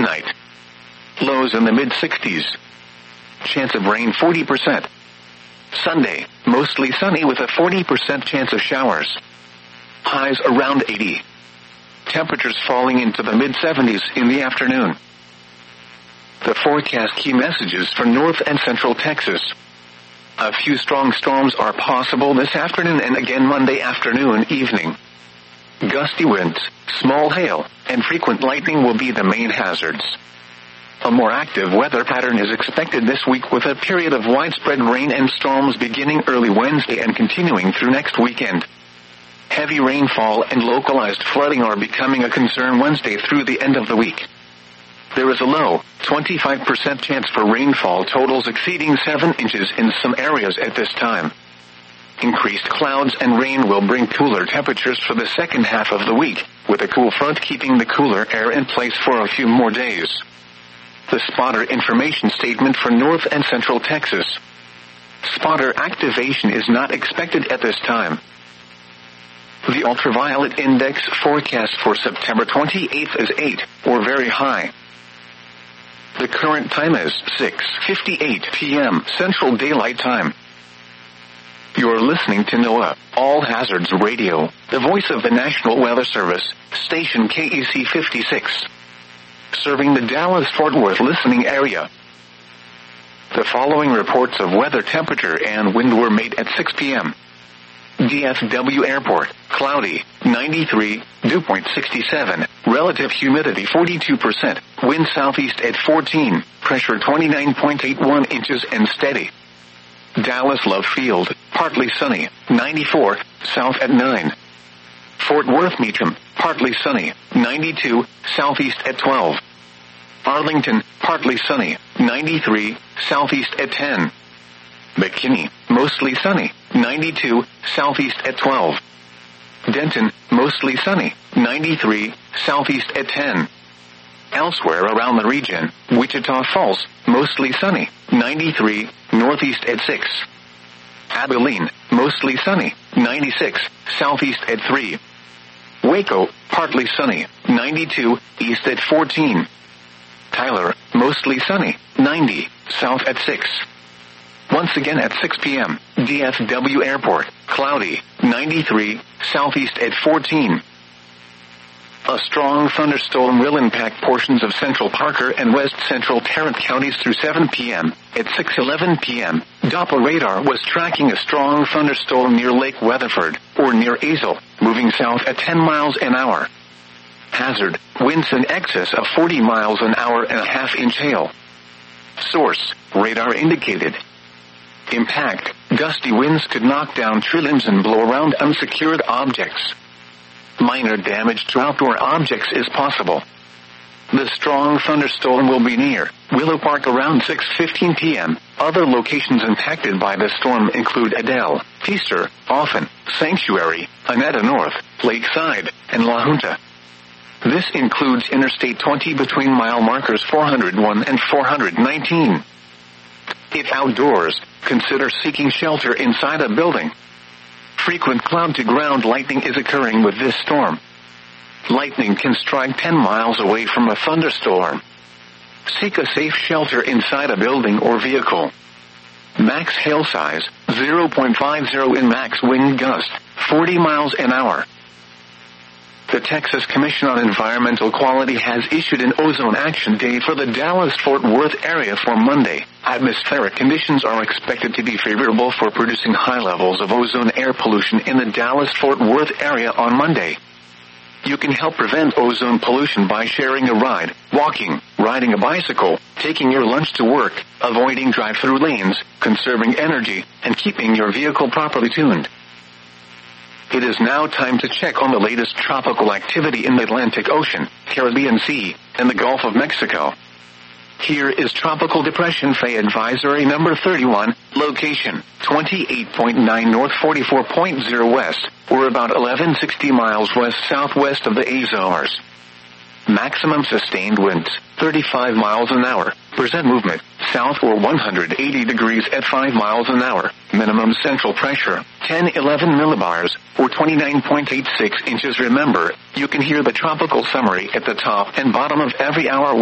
night. Lows in the mid-60s. Chance of rain 40%. Sunday, mostly sunny with a 40% chance of showers. Highs around 80. Temperatures falling into the mid-70s in the afternoon. The forecast key messages for North and Central Texas. A few strong storms are possible this afternoon and again Monday afternoon, evening. Gusty winds, small hail, and frequent lightning will be the main hazards. A more active weather pattern is expected this week with a period of widespread rain and storms beginning early Wednesday and continuing through next weekend. Heavy rainfall and localized flooding are becoming a concern Wednesday through the end of the week. There is a low, 25% chance for rainfall totals exceeding 7 inches in some areas at this time. Increased clouds and rain will bring cooler temperatures for the second half of the week, with a cool front keeping the cooler air in place for a few more days. The spotter information statement for North and Central Texas. Spotter activation is not expected at this time. The ultraviolet index forecast for September 28th is 8, or very high. The current time is 6:58 p.m. Central Daylight Time. You're listening to NOAA, All Hazards Radio, the voice of the National Weather Service, station KEC 56. Serving the Dallas-Fort Worth listening area. The following reports of weather temperature and wind were made at 6 p.m. DFW Airport, cloudy, 93, dew point 67, relative humidity 42%, wind southeast at 14, pressure 29.81 inches and steady. Dallas Love Field, partly sunny, 94, south at 9. Fort Worth Meacham, partly sunny, 92, southeast at 12. Arlington, partly sunny, 93, southeast at 10. McKinney, mostly sunny, 92, southeast at 12. Denton, mostly sunny, 93, southeast at 10. Elsewhere around the region, Wichita Falls, mostly sunny, 93, northeast at 6. Abilene, mostly sunny, 96, southeast at 3. Waco, partly sunny, 92, east at 14. Tyler, mostly sunny, 90, south at 6. Once again at 6 p.m., DFW Airport, cloudy, 93, southeast at 14. A strong thunderstorm will impact portions of central Parker and west central Tarrant counties through 7 p.m. At 6:11 p.m., Doppler radar was tracking a strong thunderstorm near Lake Weatherford, or near Azle, moving south at 10 miles an hour. Hazard, winds in excess of 40 miles an hour and a half-inch hail. Source, radar indicated. Impact, gusty winds could knock down tree limbs and blow around unsecured objects. Minor damage to outdoor objects is possible. The strong thunderstorm will be near Willow Park around 6:15 p.m. Other locations impacted by the storm include Adele, Feaster, Often, Sanctuary, Anetta North, Lakeside, and La Junta. This includes Interstate 20 between mile markers 401 and 419. If outdoors, consider seeking shelter inside a building. Frequent cloud-to-ground lightning is occurring with this storm. Lightning can strike 10 miles away from a thunderstorm. Seek a safe shelter inside a building or vehicle. Max hail size, 0.50 in max wind gust, 40 miles an hour. The Texas Commission on Environmental Quality has issued an ozone action day for the Dallas-Fort Worth area for Monday. Atmospheric conditions are expected to be favorable for producing high levels of ozone air pollution in the Dallas-Fort Worth area on Monday. You can help prevent ozone pollution by sharing a ride, walking, riding a bicycle, taking your lunch to work, avoiding drive-through lanes, conserving energy, and keeping your vehicle properly tuned. It is now time to check on the latest tropical activity in the Atlantic Ocean, Caribbean Sea, and the Gulf of Mexico. Here is Tropical Depression Faye Advisory number 31, location 28.9 north 44.0 west, or about 1160 miles west-southwest of the Azores. Maximum sustained winds, 35 miles an hour, percent movement, south or 180 degrees at 5 miles an hour, minimum central pressure, 1011 millibars, or 29.86 inches. Remember, you can hear the tropical summary at the top and bottom of every hour.